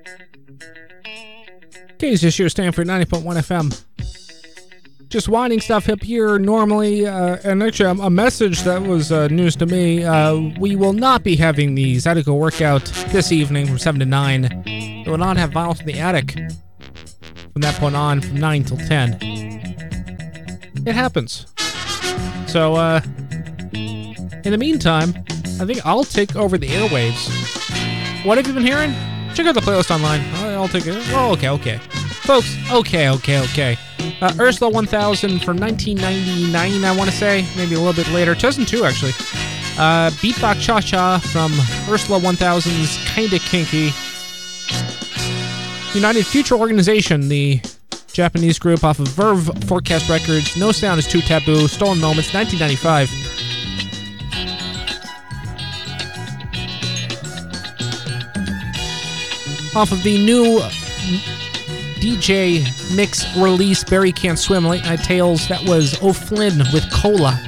KZSU Stanford 90.1 FM. Just winding stuff up here normally, and actually a message that was news to me. We will not be having the Zydeco workout this evening from 7 to 9. We will not have Vinyls in the Attic from that point on, from 9 till 10. It happens. So, in the meantime, I think I'll take over the airwaves. What have you been hearing? Check out the playlist online. I'll take it. Oh, okay. Folks, okay. Ursula 1000 from 1999, I want to say. Maybe a little bit later. 2002, actually. Beatbox Cha-Cha from Ursula 1000's Kinda Kinky. United Future Organization, the Japanese group off of Verve Forecast Records. No Sound is Too Taboo. Stolen Moments, 1995. Off of the new DJ mix release, Barry Can't Swim, Late Night Tales, that was O'Flynn with Cola.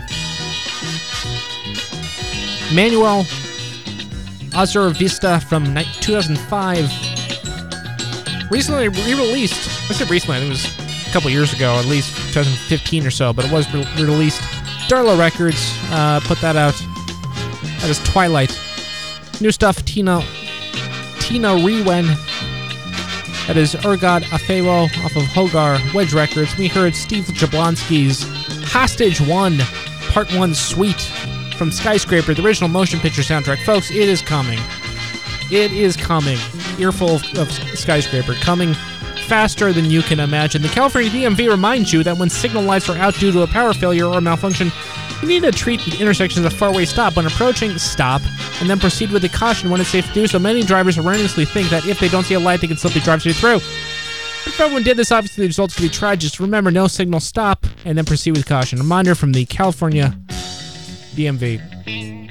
Manuel Azur Vista from 2005. Recently re-released. I said recently, I think it was a couple years ago, at least 2015 or so, but it was re-released. Darla Records put that out. That is Twilight. New stuff, Tina Rewen. That is Ergod Afewo off of Hogar Wedge Records. We heard Steve Jablonski's Hostage 1, Part 1 Suite from Skyscraper, the original motion picture soundtrack. Folks, it is coming. It is coming. Earful of Skyscraper, coming faster than you can imagine. The California DMV reminds you that when signal lights are out due to a power failure or malfunction, you need to treat the intersection as a four-way stop. When approaching, stop, and then proceed with the caution when it's safe to do so. Many drivers erroneously think that if they don't see a light, they can simply drive straight through. If everyone did this, obviously the results could be tragic. Just remember, no signal, stop, and then proceed with caution. A reminder from the California DMV.